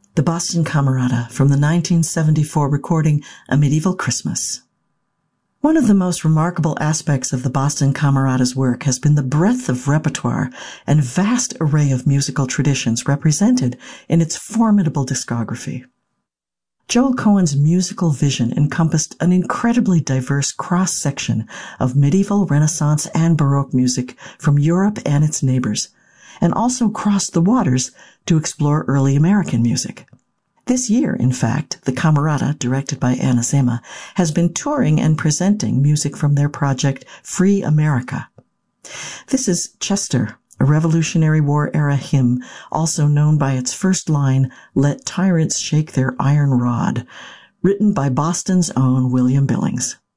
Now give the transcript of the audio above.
the Boston Camerata from the 1974 recording A Medieval Christmas. One of the most remarkable aspects of the Boston Camerata's work has been the breadth of repertoire and vast array of musical traditions represented in its formidable discography. Joel Cohen's musical vision encompassed an incredibly diverse cross-section of medieval, Renaissance, and Baroque music from Europe and its neighbors, and also crossed the waters to explore early American music. This year, in fact, the Camerata, directed by Anna Zema, has been touring and presenting music from their project Free America. This is Chester, a Revolutionary War-era hymn, also known by its first line, "Let tyrants shake their iron rod," written by Boston's own William Billings.